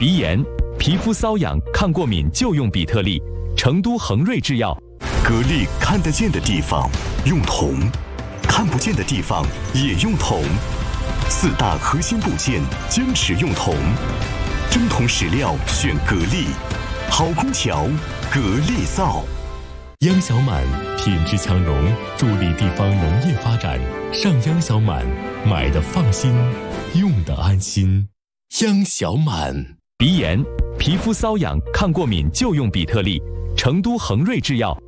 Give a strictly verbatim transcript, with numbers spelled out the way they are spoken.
鼻炎、皮肤瘙痒、抗过敏就用比特利。成都恒瑞制药。 格力看得见的地方用铜，看不见的地方也用铜。四大核心部件坚持用铜，真铜实料选格力，好空调格力造。 央小满品质强融，助力地方农业发展。上央小满，买的放心，用的安心。央小满。 鼻炎、皮肤瘙痒、抗过敏就用比特利。成都恒瑞制药。